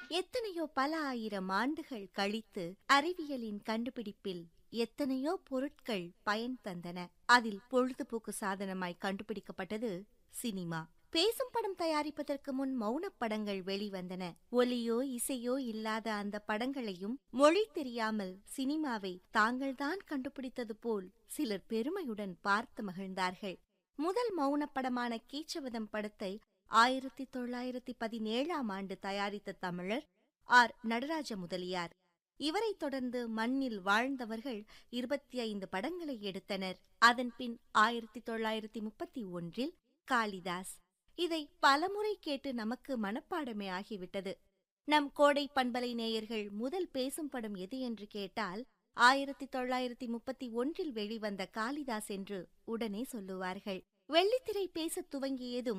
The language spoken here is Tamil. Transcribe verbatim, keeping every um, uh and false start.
எத்தனையோ பல ஆயிரம் ஆண்டுகள் கழித்து அறிவியலின் கண்டுபிடிப்பில் எத்தனையோ பொருட்கள் பயன் தந்தன. அதில் பொழுதுபோக்கு சாதனமாய் கண்டுபிடிக்கப்பட்டது சினிமா. பேசும் படம் தயாரிப்பதற்கு முன் மௌனப் படங்கள் வெளிவந்தன. ஒலியோ இசையோ இல்லாத அந்த படங்களையும் மொழி தெரியாமல் சினிமாவை தாங்கள்தான் கண்டுபிடித்தது போல் சிலர் பெருமையுடன் பார்த்து மகிழ்ந்தார்கள். முதல் மௌனப் படமான கீச்சவதம் படத்தை ஆயிரத்தி தொள்ளாயிரத்தி பதினேழாம் ஆண்டு தயாரித்த தமிழர் ஆர் நடராஜ முதலியார். இவரைத் தொடர்ந்து மண்ணில் வாழ்ந்தவர்கள் இருபத்தி ஐந்து படங்களை எடுத்தனர். அதன்பின் ஆயிரத்தி தொள்ளாயிரத்தி முப்பத்தி ஒன்றில் காளிதாஸ். இதை பலமுறை கேட்டு நமக்கு மனப்பாடமே ஆகிவிட்டது. நம் கோடை பண்பலை நேயர்கள் முதல் பேசும் படம் எது என்று கேட்டால் ஆயிரத்தி தொள்ளாயிரத்தி முப்பத்தி ஒன்றில் வெளிவந்த காளிதாஸ் என்று உடனே சொல்லுவார்கள். வெள்ளித்திரை பேசத் துவங்கியதும்